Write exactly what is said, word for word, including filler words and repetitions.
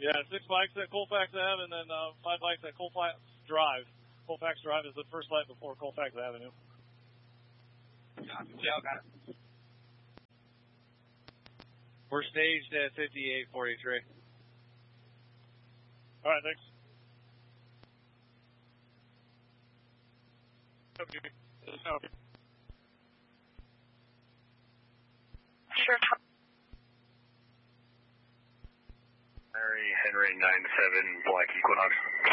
Yeah, six bikes at Colfax Ave, and then uh, five bikes at Colfax Drive. Colfax Drive is the first light before Colfax Avenue. Yeah, got it. We're staged at fifty-eight forty-three. All right, thanks. Sure. Mary Henry nine seven Black Equinox.